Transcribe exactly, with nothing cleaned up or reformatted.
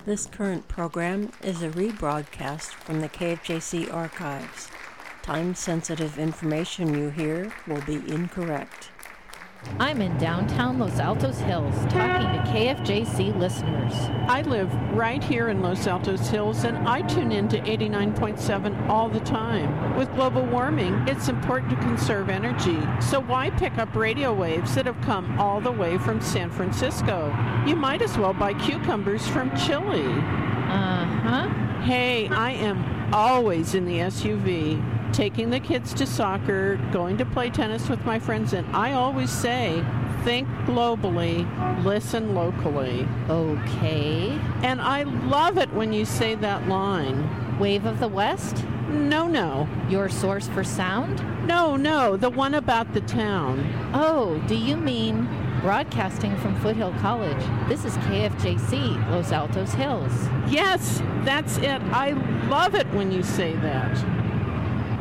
This current program is a rebroadcast from the K F J C archives. Time-sensitive information you hear will be incorrect. I'm in downtown Los Altos Hills talking to K F J C listeners. I live right here in Los Altos Hills, and I tune in to eighty-nine point seven all the time. With global warming, it's important to conserve energy, so why pick up radio waves that have come all the way from San Francisco? You might as well buy cucumbers from Chile. Uh-huh. Hey, I am always in the S U V, taking the kids to soccer, going to play tennis with my friends, and I always say, think globally, listen locally. Okay. And I love it when you say that line. Wave of the West? No, no. Your source for sound? No, no, the one about the town. Oh, do you mean broadcasting from Foothill College? This is K F J C, Los Altos Hills. Yes, that's it. I love it when you say that.